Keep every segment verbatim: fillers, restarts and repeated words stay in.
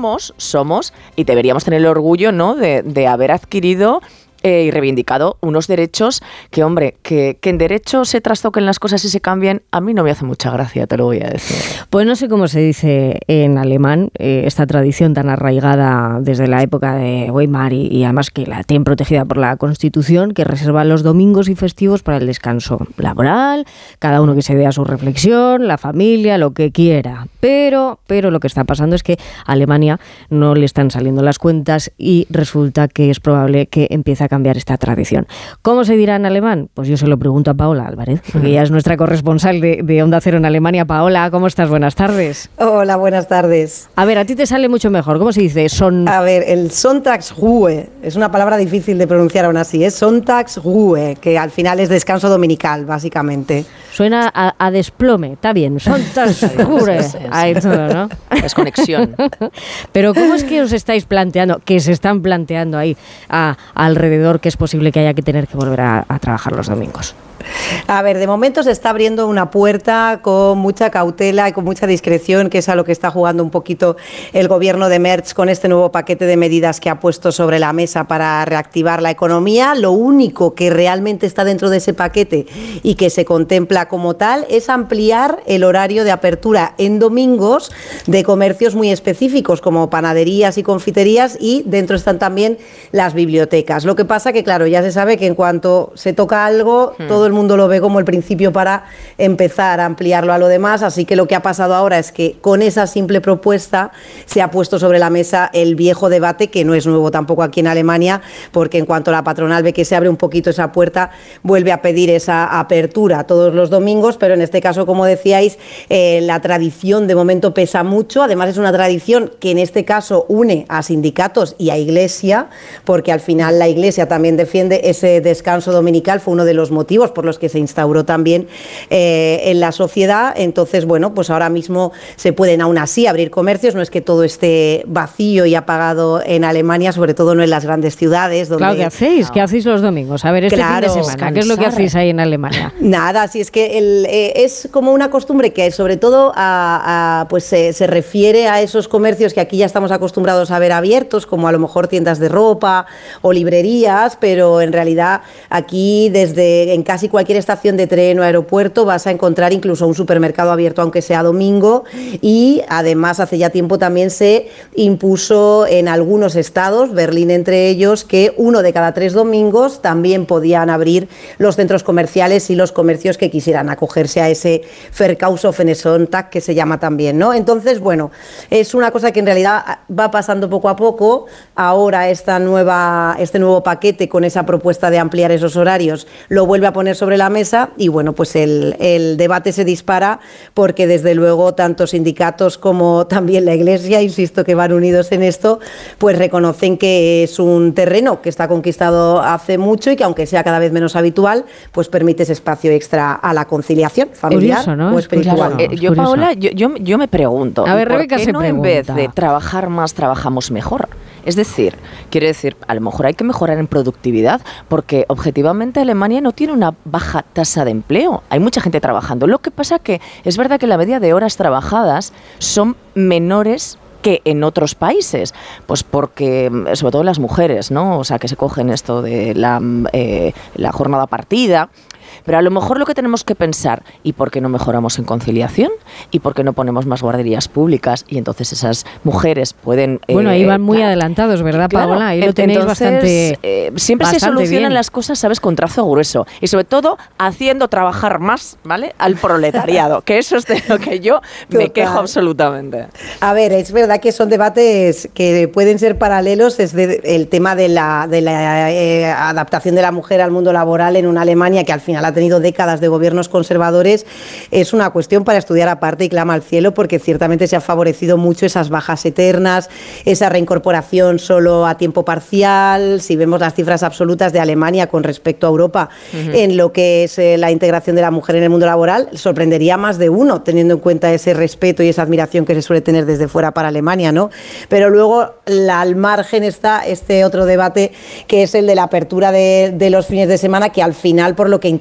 somos, somos, y deberíamos tener el orgullo, ¿no?, de, de haber adquirido Eh, y reivindicado unos derechos que, hombre, que, que en derecho se trastoquen las cosas y se cambien, a mí no me hace mucha gracia, te lo voy a decir. Pues no sé cómo se dice en alemán, eh, esta tradición tan arraigada desde la época de Weimar y, y además que la tienen protegida por la Constitución, que reserva los domingos y festivos para el descanso laboral, cada uno que se dé a su reflexión, la familia, lo que quiera. Pero, pero lo que está pasando es que a Alemania no le están saliendo las cuentas y resulta que es probable que empiece a cambiar esta tradición. ¿Cómo se dirá en alemán? Pues yo se lo pregunto a Paola Álvarez, porque ella es nuestra corresponsal de, de Onda Cero en Alemania. Paola, ¿cómo estás? Buenas tardes. Hola, buenas tardes. A ver, a ti te sale mucho mejor. ¿Cómo se dice? Son... A ver, el Sonntagsruhe es una palabra difícil de pronunciar aún así. Es Sonntagsruhe, que al final es descanso dominical, básicamente. Suena a, a desplome, está bien. Sonntagsruhe. Ahí todo, ¿no? Desconexión. Pero ¿cómo es que os estáis planteando, que se están planteando ahí a, alrededor, que es posible que haya que tener que volver a, a trabajar los domingos? A ver, de momento se está abriendo una puerta con mucha cautela y con mucha discreción, que es a lo que está jugando un poquito el gobierno de Merz con este nuevo paquete de medidas que ha puesto sobre la mesa para reactivar la economía. Lo único que realmente está dentro de ese paquete y que se contempla como tal es ampliar el horario de apertura en domingos de comercios muy específicos como panaderías y confiterías, y dentro están también las bibliotecas. Lo que pasa que, claro, ya se sabe que en cuanto se toca algo, hmm. todo el mundo lo ve como el principio para empezar a ampliarlo a lo demás, así que lo que ha pasado ahora es que con esa simple propuesta se ha puesto sobre la mesa el viejo debate, que no es nuevo tampoco aquí en Alemania, porque en cuanto la patronal ve que se abre un poquito esa puerta, vuelve a pedir esa apertura todos los domingos, pero en este caso, como decíais, eh, la tradición de momento pesa mucho. Además es una tradición que en este caso une a sindicatos y a Iglesia, porque al final la Iglesia también defiende ese descanso dominical, fue uno de los motivos por los que se instauró también eh, en la sociedad. Entonces, bueno, pues ahora mismo se pueden aún así abrir comercios, no es que todo esté vacío y apagado en Alemania, sobre todo no en las grandes ciudades. Donde, claro, ¿qué hacéis? No. ¿Qué hacéis los domingos? A ver, este claro, fin de semana, ¿qué es lo que hacéis ahí en Alemania? Nada, si es que el, eh, es como una costumbre que sobre todo a, a, pues se, se refiere a esos comercios que aquí ya estamos acostumbrados a ver abiertos, como a lo mejor tiendas de ropa o librerías, pero en realidad aquí desde en casi cualquier estación de tren o aeropuerto vas a encontrar incluso un supermercado abierto aunque sea domingo, y además hace ya tiempo también se impuso en algunos estados, Berlín entre ellos, que uno de cada tres domingos también podían abrir los centros comerciales y los comercios que quisieran acogerse a ese Verkaufsoffene Sonntag que se llama también, ¿no? Entonces, bueno, es una cosa que en realidad va pasando poco a poco. Ahora esta nueva, este nuevo paquete con esa propuesta de ampliar esos horarios lo vuelve a poner sobre la mesa y bueno, pues el, el debate se dispara porque desde luego tanto sindicatos como también la Iglesia, insisto que van unidos en esto, pues reconocen que es un terreno que está conquistado hace mucho y que aunque sea cada vez menos habitual, pues permite ese espacio extra a la conciliación familiar, curioso, ¿no? o espiritual. Eh, yo, Paola, yo, yo, yo me pregunto, a ver, ¿por Rebeca qué se no pregunta. En vez de trabajar más, trabajamos mejor? Es decir, quiero decir, a lo mejor hay que mejorar en productividad, porque objetivamente Alemania no tiene una baja tasa de empleo. Hay mucha gente trabajando. Lo que pasa que es verdad que la media de horas trabajadas son menores que en otros países, pues porque, sobre todo las mujeres, ¿no? O sea, que se cogen esto de la, eh, la jornada partida. Pero a lo mejor lo que tenemos que pensar, ¿y por qué no mejoramos en conciliación? ¿Y por qué no ponemos más guarderías públicas? Y entonces esas mujeres pueden... Bueno, eh, ahí van muy claro, adelantados, ¿verdad, claro, Paola? Ahí lo tenéis entonces, bastante eh, siempre bastante se solucionan bien. las cosas, ¿sabes?, con trazo grueso. Y sobre todo, haciendo trabajar más, ¿vale?, al proletariado, que eso es de lo que yo Total. me quejo absolutamente. A ver, es verdad que son debates que pueden ser paralelos, es de, el tema de la, de la eh, adaptación de la mujer al mundo laboral en una Alemania que al final ha tenido décadas de gobiernos conservadores, es una cuestión para estudiar aparte y clama al cielo, porque ciertamente se ha favorecido mucho esas bajas eternas, esa reincorporación solo a tiempo parcial. Si vemos las cifras absolutas de Alemania con respecto a Europa, uh-huh. en lo que es eh, la integración de la mujer en el mundo laboral, sorprendería más de uno, teniendo en cuenta ese respeto y esa admiración que se suele tener desde fuera para Alemania, ¿no? Pero luego la, al margen está este otro debate, que es el de la apertura de, de los fines de semana, que al final, por lo que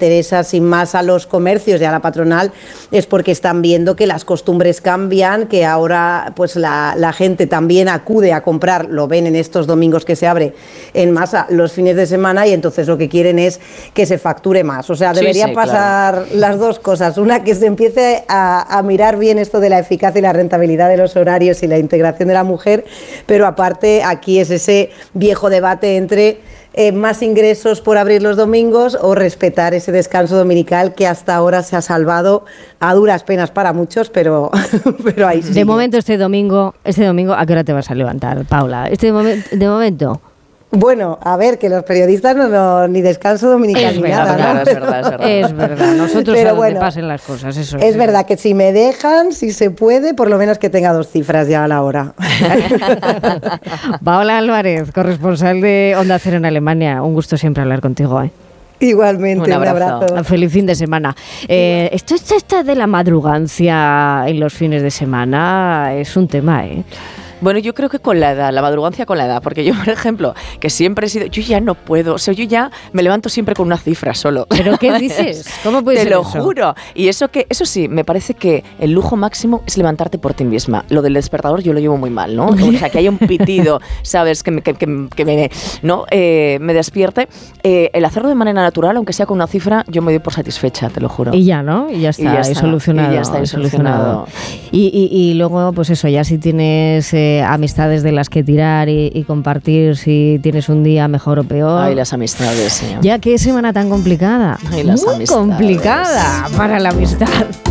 interesa sin más a los comercios y a la patronal es porque están viendo que las costumbres cambian, que ahora pues la, la gente también acude a comprar, lo ven en estos domingos que se abre en masa los fines de semana, y entonces lo que quieren es que se facture más. O sea, deberían sí, sí, pasar claro. las dos cosas. Una, que se empiece a, a mirar bien esto de la eficacia y la rentabilidad de los horarios y la integración de la mujer, pero aparte aquí es ese viejo debate entre eh, más ingresos por abrir los domingos o respetar ese descanso dominical que hasta ahora se ha salvado a duras penas para muchos, pero, pero ahí sí. De momento este domingo, este domingo, ¿a qué hora te vas a levantar, Paula? Este de, momen- de momento... Bueno, a ver, que los periodistas no, no ni descanso dominical es ni verdad, nada, claro, ¿no? es verdad, es verdad. Es verdad, nosotros pero a donde bueno, pasen las cosas, eso es. Es verdad que si me dejan, si se puede, por lo menos que tenga dos cifras ya a la hora. Paola Álvarez, corresponsal de Onda Cero en Alemania, un gusto siempre hablar contigo, ¿eh? Igualmente, un abrazo. Un abrazo. Feliz fin de semana. Eh, esto, esto, esto de la madrugancia en los fines de semana es un tema, ¿eh? Bueno, yo creo que con la edad, la madrugancia con la edad, porque yo, por ejemplo, que siempre he sido, yo ya no puedo, o sea, yo ya me levanto siempre con una cifra solo. ¿Pero qué dices? ¿Cómo puede ser eso? Te lo juro. Y eso que, eso sí, me parece que el lujo máximo es levantarte por ti misma. Lo del despertador yo lo llevo muy mal, ¿no? O sea, que haya un pitido, ¿sabes? Que me, que, que, que me, ¿no? eh, me despierte. Eh, el hacerlo de manera natural, aunque sea con una cifra, yo me doy por satisfecha, te lo juro. Y ya, ¿no? Y ya está, y ya está, solucionado. Y ya está, y solucionado. Y, y, y luego, pues eso, ya si tienes eh, amistades de las que tirar y, y compartir si tienes un día mejor o peor. Ay, las amistades, sí. Ya qué semana tan complicada. Ay, las Muy amistades. complicada para la amistad.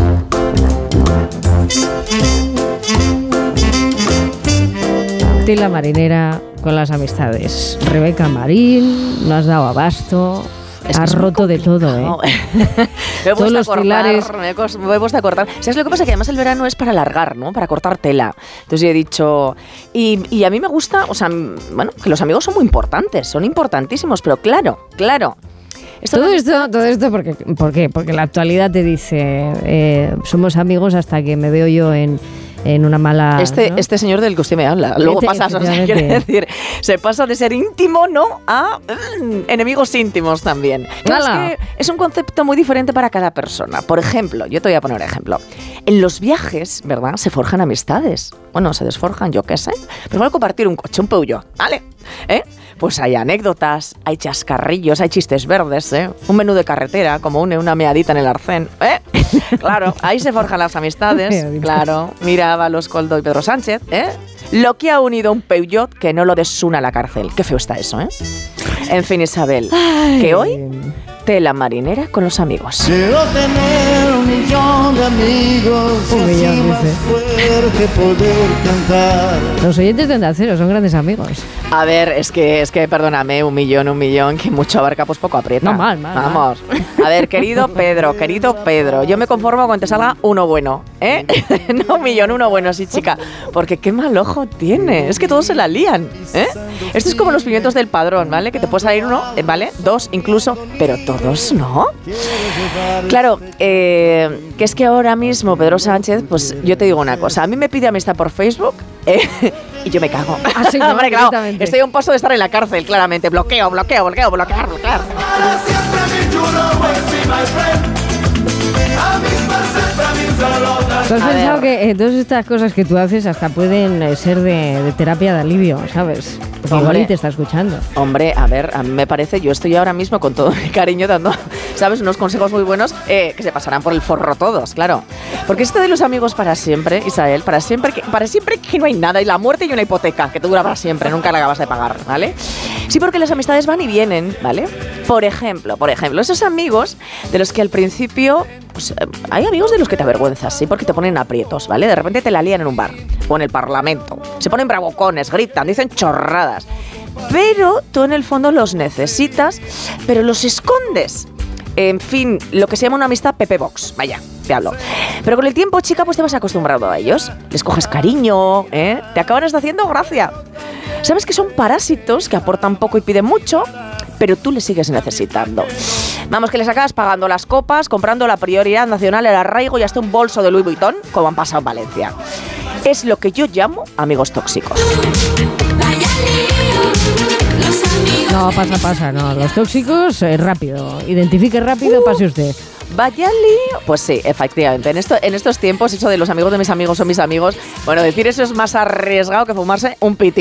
Tela marinera con las amistades. Rebeca Marín, no has dado abasto. Es has roto de todo, ¿eh? me he puesto a cortar, pilares... me, he, me he puesto a cortar. ¿Sabes lo que pasa? Que además el verano es para alargar, ¿no? Para cortar tela. Entonces yo he dicho... Y, y a mí me gusta, o sea, bueno, que los amigos son muy importantes, son importantísimos, pero claro, claro. Esto todo, esto, todo esto, porque, ¿por qué? Porque la actualidad te dice, eh, somos amigos hasta que me veo yo en... en una mala... Este, ¿no? este señor del que usted me habla. Luego este, pasa, o sea, quiere decir, se pasa de ser íntimo, ¿no? A mm, enemigos íntimos también. Es que es un concepto muy diferente para cada persona. Por ejemplo, yo te voy a poner un ejemplo. En los viajes, ¿verdad? Se forjan amistades. Bueno, se desforjan, yo qué sé. Pero voy a compartir un coche, un Peugeot, ¿vale? ¿Eh? Pues hay anécdotas, hay chascarrillos, hay chistes verdes, ¿eh? Un menú de carretera, como une una meadita en el arcén, ¿eh? Claro, ahí se forjan las amistades, claro. Mira, Ábalos, Koldo y Pedro Sánchez, ¿eh? Lo que ha unido un Peugeot que no lo desuna a la cárcel. Qué feo está eso, ¿eh? En fin, Isabel, Ay. que hoy tela marinera con los amigos. Quiero tener un millón de amigos, un millón, así más fuerte poder cantar. Los oyentes de Onda Cero son grandes amigos. A ver, es que, es que, perdóname, un millón, un millón, que mucho abarca, pues poco aprieta. No, mal, mal. Vamos. Mal. A ver, querido Pedro, querido Pedro, yo me conformo con que te salga uno bueno, ¿eh? No un millón, uno bueno, sí, chica. Porque qué mal ojo tiene. Es que todos se la lían, ¿eh? Esto es como los pimientos del padrón, ¿vale? Que te puede salir uno, ¿vale? Dos incluso, pero todos no. Claro, eh, que es que ahora mismo Pedro Sánchez, pues yo te digo una cosa. A mí me pide amistad por Facebook, ¿eh? Y yo me cago. Ah, sí, no, Hombre, claro, estoy a un paso de estar en la cárcel, claramente. Bloqueo, bloqueo, bloqueo, bloquear, bloquear. ¿Tú has pensado que eh, todas estas cosas que tú haces hasta pueden eh, ser de, de terapia de alivio, ¿sabes? Porque igual y te está escuchando. Hombre, a ver, a mí me parece, yo estoy ahora mismo con todo mi cariño dando, ¿sabes? Unos consejos muy buenos eh, que se pasarán por el forro todos, claro. Porque esto de los amigos para siempre, Isabel, para siempre, que, para siempre que no hay nada, y la muerte y una hipoteca que te dura para siempre, nunca la acabas de pagar, ¿vale? Sí, porque las amistades van y vienen, ¿vale? Por ejemplo, por ejemplo, esos amigos de los que al principio... Pues eh, hay amigos de los que te avergüenzas, ¿sí? Porque te ponen aprietos, ¿vale? De repente te la lían en un bar o en el Parlamento. Se ponen bravucones, gritan, dicen chorradas. Pero tú en el fondo los necesitas, pero los escondes. En fin, lo que se llama una amistad Pepe Box, vaya, te hablo. Pero con el tiempo, chica, pues te vas acostumbrado a ellos. Les coges cariño, ¿eh? Te acaban haciendo gracia. Sabes que son parásitos que aportan poco y piden mucho, pero tú les sigues necesitando. Vamos, que les acabas pagando las copas, comprando la prioridad nacional, el arraigo y hasta un bolso de Louis Vuitton, como han pasado en Valencia. Es lo que yo llamo amigos tóxicos. No, pasa, pasa, no. Los tóxicos, eh, rápido. Identifique rápido, Uh. pase usted. Vaya lío. Pues sí, efectivamente. En, esto, en estos tiempos, eso de los amigos de mis amigos son mis amigos, bueno, decir eso es más arriesgado que fumarse un piti.